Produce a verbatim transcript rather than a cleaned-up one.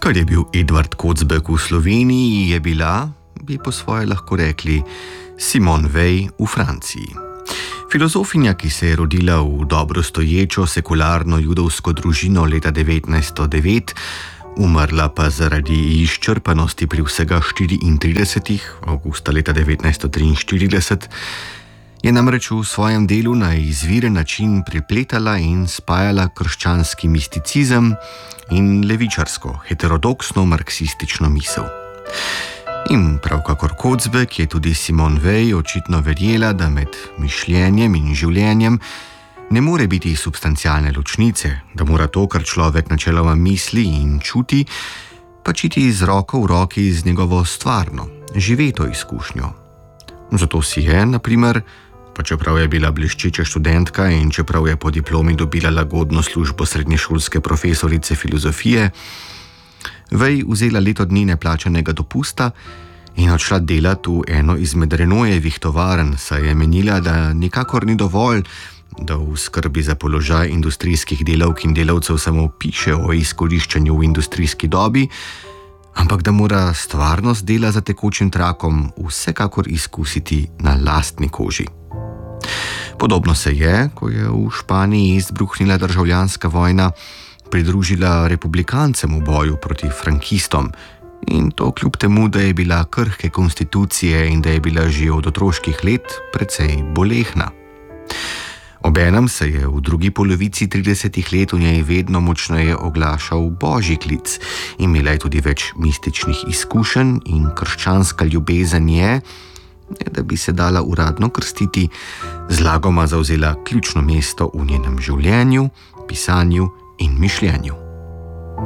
Kar je bil Edvard Kocbek v Sloveniji, je bila, bi po svoje lahko rekli, Simone Weil v Franciji. Filozofinja, ki se je rodila v dobro stoječo sekularno judovsko družino leta devetnajststo devet, umrla pa zaradi izčrpanosti pri vsega štiriintridesetih, avgusta leta devetnajststo triinštirideset, je namreč v svojem delu na izviren način prepletala in spajala krščanski misticizem in levičarsko, heterodoksno marksistično misel. In prav kakor Kocbek je tudi Simone Weil očitno verjela, da med mišljenjem in življenjem ne more biti substancialne ločnice, da mora to, kar človek načeloma misli in čuti, pač iti z roko v roki z njegovo stvarno, živeto izkušnjo. Zato si je, na primer, pa čeprav je bila bleščeča študentka in čeprav je po diplomi dobila lagodno službo srednješolske profesorice filozofije, Weil vzela leto dni neplačanega dopusta in odšla delat v eno izmed Renaultjevih tovarn, saj je menila, da nikakor ni dovolj, da v skrbi za položaj industrijskih delavk in delavcev samo piše o izkoriščanju v industrijski dobi, ampak da mora stvarnost dela za tekočim trakom vsekakor izkusiti na lastni koži. Podobno se je, ko je v Španiji izbruhnila državljanska vojna, pridružila republikancem v boju proti frankistom, in to kljub temu, da je bila krhke konstitucije in da je bila že od otroških let precej bolehna. Obenem se je v drugi polovici tridesetih let v njej vedno močneje oglašal božji klic, imela je tudi več mističnih izkušenj in krščanska ljubezen je, da bi se dala uradno krstiti, zlagoma zavzela ključno mesto v njenem življenju, pisanju in mišljenju.